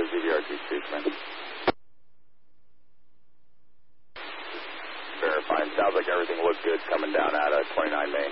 GVRT Streetsman. Verifying. Sounds like everything looks good coming down out of 29 Main.